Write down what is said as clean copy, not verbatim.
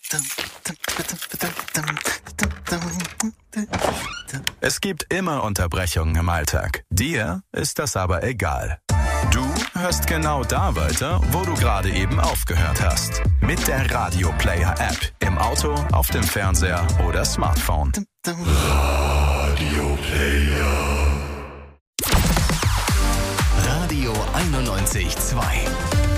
Es gibt immer Unterbrechungen im Alltag. Dir ist das aber egal. Du hörst genau da weiter, wo du gerade eben aufgehört hast. Mit der Radio Player App. Im Auto, auf dem Fernseher oder Smartphone. Radio Player. Radio 91.2